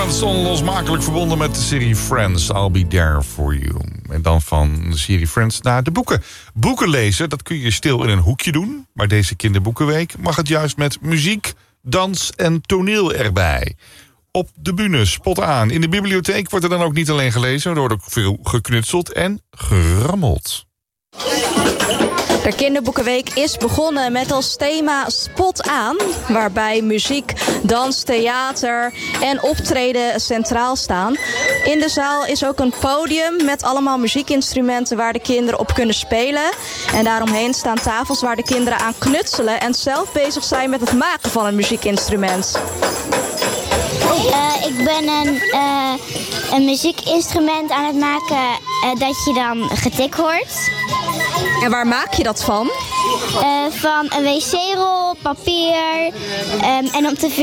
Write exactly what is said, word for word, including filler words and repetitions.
Friends, onlosmakelijk verbonden met de serie Friends. I'll be there for you. En dan van de serie Friends naar de boeken. Boeken lezen, dat kun je stil in een hoekje doen. Maar deze kinderboekenweek mag het juist met muziek, dans en toneel erbij. Op de bühne, spot aan. In de bibliotheek wordt er dan ook niet alleen gelezen, er wordt ook veel geknutseld en gerammeld. De kinderboekenweek is begonnen met als thema Spot aan, waarbij muziek, dans, theater en optreden centraal staan. In de zaal is ook een podium met allemaal muziekinstrumenten waar de kinderen op kunnen spelen. En daaromheen staan tafels waar de kinderen aan knutselen en zelf bezig zijn met het maken van een muziekinstrument. Uh, ik ben een, uh, een muziekinstrument aan het maken uh, dat je dan getik hoort. En waar maak je dat van? Uh, van een wc-rol, papier um, en om te